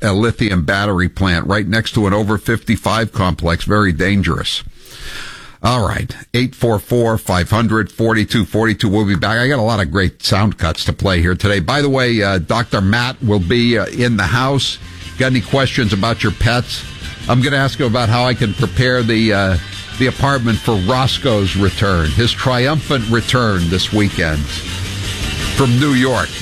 a lithium battery plant right next to an over 55 complex. Very dangerous. All right. 844-500-4242. We'll be back. I got a lot of great sound cuts to play here today. By the way, Dr. Matt will be in the house. Got any questions about your pets? I'm going to ask him about how I can prepare the apartment for Roscoe's return, his triumphant return this weekend from New York.